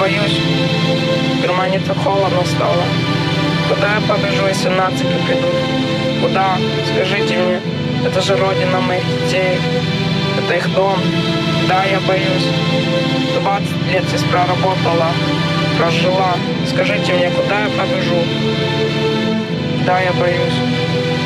боюсь. В кармане так холодно стало. Куда я побежу, если нацики придут? Куда? Скажите мне. Это же родина моих детей. Это их дом. Да, я боюсь. 20 лет здесь проработала, прожила. Скажите мне, куда я побежу? Да, я боюсь.